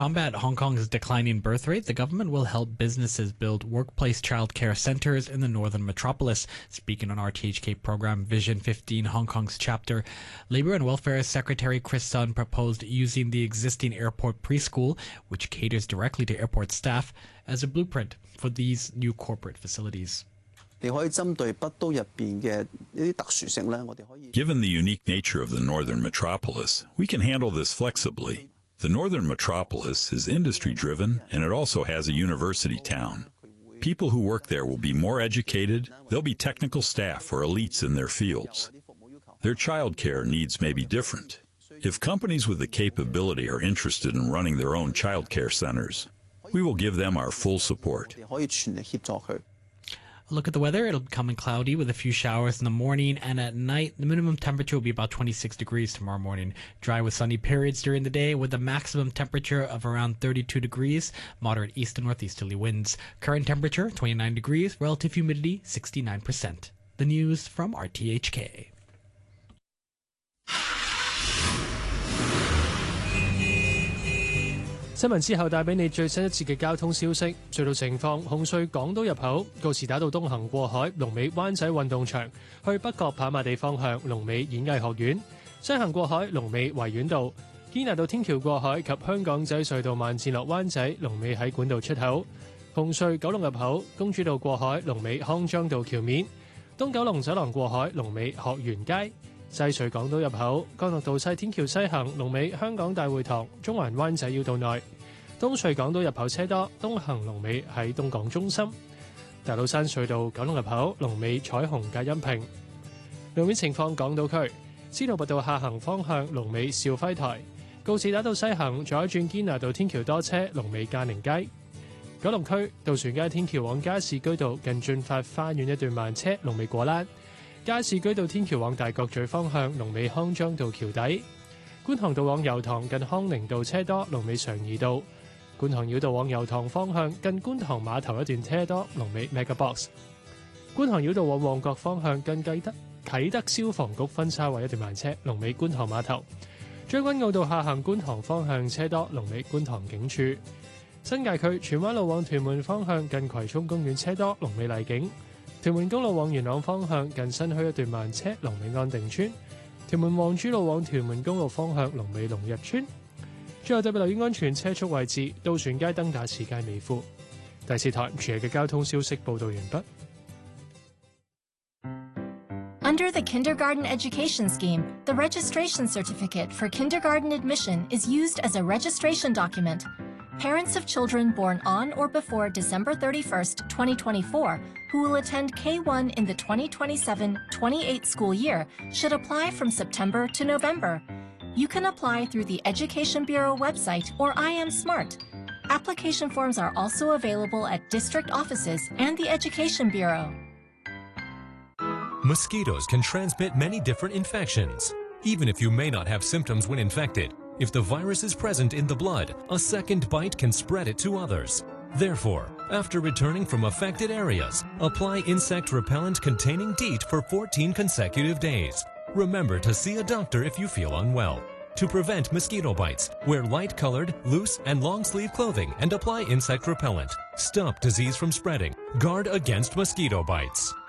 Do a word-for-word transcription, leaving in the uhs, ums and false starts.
Combat Hong Kong's declining birth rate, the government will help businesses build workplace childcare centers in the northern metropolis. Speaking on R T H K program Vision fifteen Hong Kong's chapter, Labour and Welfare Secretary Chris Sun proposed using the existing airport preschool, which caters directly to airport staff, as a blueprint for these new corporate facilities. Given the unique nature of the northern metropolis, we can handle this flexibly. The northern metropolis is industry-driven, and it also has a university town. People who work there will be more educated, they'll be technical staff or elites in their fields. Their childcare needs may be different. If companies with the capability are interested in running their own childcare centers, we will give them our full support. Look at the weather. It'll come in cloudy with a few showers in the morning, and at night the minimum temperature will be about twenty-six degrees tomorrow morning. Dry with sunny periods during the day with a maximum temperature of around thirty-two degrees, moderate east and northeasterly winds. Current temperature twenty-nine degrees, relative humidity sixty-nine percent. The news from R T H K. 新聞之後帶俾你最新一節嘅交通消息。隧道情況：紅隧港島入口告士打道東行過海，龍尾灣仔運動場；去北角跑馬地方向，龍尾演藝學院；西行過海，龍尾維園道；堅拿道天橋過海及香港仔隧道慢線落灣仔，龍尾喺管道出口；紅隧九龍入口公主道過海，龍尾康莊道橋面；東九龍走廊過海，龍尾學園街。 西隧港島入口，干諾道西天橋西行，龍尾香港大會堂；中環灣仔繞道內，東隧港島入口車多，東行龍尾喺東港中心；大老山隧道九龍入口，龍尾彩虹隔音屏。路面情況，港島區司徒拔道下行方向，龍尾兆輝台；告士打道西行左轉堅拿道天橋多車，龍尾嘉寧街。九龍區渡船街天橋往加士居道近駿發花園一段慢車，龍尾果欄。 加士居道天橋往大角咀方向，龍尾康莊道橋底；觀塘道往油塘近康寧道車多，龍尾常怡道；觀塘繞道往油塘方向近觀塘碼頭一段車多，龍尾 Mega Box；觀塘繞道往旺角方向近啟德啟德消防局分叉位一段慢車，龍尾觀塘碼頭；將軍澳道下行觀塘方向車多，龍尾觀塘警署；新界區荃灣路往屯門方向近葵涌公園車多，龍尾麗景。 屯門公路往元朗方向近新墟一段慢車，龍尾安定村；屯門皇珠路往屯門公路方向，龍尾龍日村。最後特別留意安全車速位置，渡船街登打士街美孚。第四台全日嘅交通消息報導完畢。 Under the Kindergarten Education Scheme, the registration certificate for kindergarten admission is used as a registration document. Parents of children born on or before December thirty-first, twenty twenty-four, who will attend K one in the twenty twenty-seven twenty-eight school year should apply from September to November. You can apply through the Education Bureau website or I am Smart. Application forms are also available at district offices and the Education Bureau. Mosquitoes can transmit many different infections. Even if you may not have symptoms when infected, if the virus is present in the blood, a second bite can spread it to others. Therefore, after returning from affected areas, apply insect repellent containing DEET for fourteen consecutive days. Remember to see a doctor if you feel unwell. To prevent mosquito bites, wear light-colored, loose, and long-sleeve clothing and apply insect repellent. Stop disease from spreading. Guard against mosquito bites.